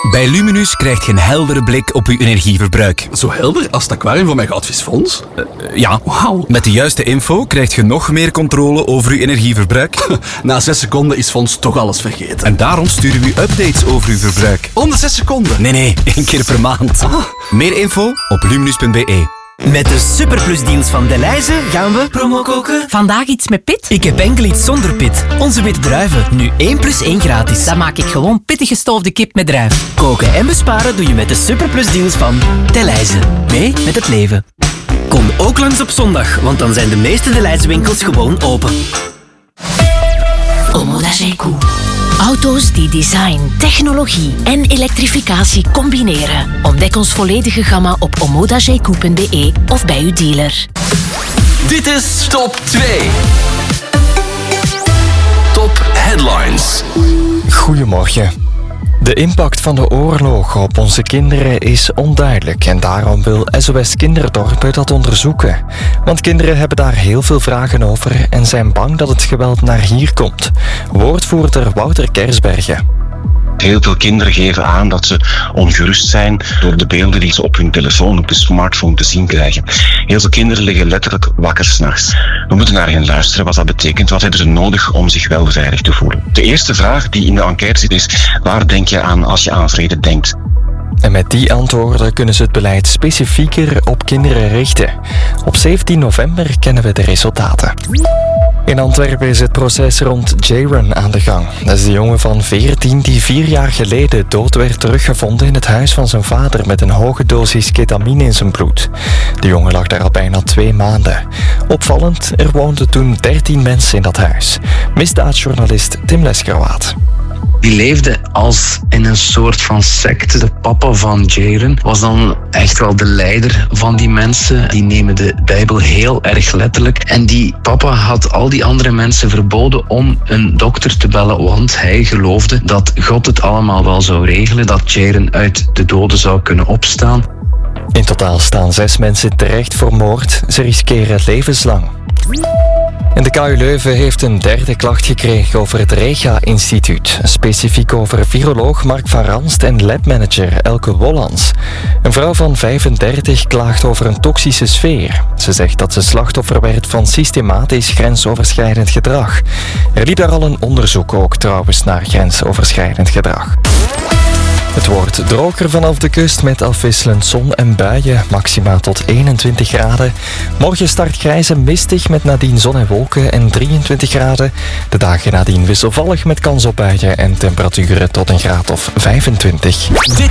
Bij Luminus krijg je een heldere blik op je energieverbruik. Zo helder als het aquarium van mijn goudvisfonds? Ja. Wauw. Met de juiste info krijg je nog meer controle over je energieverbruik. Na 6 seconden is Fons toch alles vergeten. En daarom sturen we u updates over uw verbruik. Om de 6 seconden? Nee, 1 keer per maand. Meer info op luminus.be. Met de superplusdeals van Delhaize gaan we promo koken. Vandaag iets met pit? Ik heb enkel iets zonder pit. Onze witte druiven, nu 1 + 1 gratis. Dan maak ik gewoon pittig gestoofde kip met druif. Koken en besparen doe je met de superplusdeals van Delhaize. Mee met het leven. Kom ook langs op zondag, want dan zijn de meeste Delhaize winkels gewoon open. Omoda-G-Q. Auto's die design, technologie en elektrificatie combineren. Ontdek ons volledige gamma op omodagq.be of bij uw dealer. Dit is Top 2. Top Headlines. Goedemorgen. De impact van de oorlog op onze kinderen is onduidelijk en daarom wil SOS Kinderdorpen dat onderzoeken. Want kinderen hebben daar heel veel vragen over en zijn bang dat het geweld naar hier komt. Woordvoerder Wouter Kersbergen. Heel veel kinderen geven aan dat ze ongerust zijn door de beelden die ze op hun telefoon, op de smartphone te zien krijgen. Heel veel kinderen liggen letterlijk wakker 's nachts. We moeten naar hen luisteren wat dat betekent. Wat hebben ze nodig om zich wel veilig te voelen? De eerste vraag die in de enquête zit is: waar denk je aan als je aan vrede denkt? En met die antwoorden kunnen ze het beleid specifieker op kinderen richten. Op 17 november kennen we de resultaten. In Antwerpen is het proces rond Jayron aan de gang. Dat is de jongen van 14 die 4 jaar geleden dood werd teruggevonden in het huis van zijn vader met een hoge dosis ketamine in zijn bloed. De jongen lag daar al bijna 2 maanden. Opvallend, er woonden toen 13 mensen in dat huis. Misdaadjournalist Tim Leskerwaat. Die leefde als in een soort van secte. De papa van Jayron was dan echt wel de leider van die mensen. Die nemen de Bijbel heel erg letterlijk. En die papa had al die andere mensen verboden om een dokter te bellen, want hij geloofde dat God het allemaal wel zou regelen, dat Jayron uit de doden zou kunnen opstaan. In totaal staan 6 mensen terecht voor moord. Ze riskeren levenslang. En de KU Leuven heeft een 3e klacht gekregen over het Rega-instituut. Specifiek over viroloog Mark van Ranst en labmanager Elke Wollans. Een vrouw van 35 klaagt over een toxische sfeer. Ze zegt dat ze slachtoffer werd van systematisch grensoverschrijdend gedrag. Er liep daar al een onderzoek ook trouwens naar grensoverschrijdend gedrag. Het wordt droger vanaf de kust met afwisselend zon en buien, maxima tot 21 graden. Morgen start grijs en mistig met nadien zon en wolken en 23 graden. De dagen nadien wisselvallig met kans op buien en temperaturen tot een graad of 25.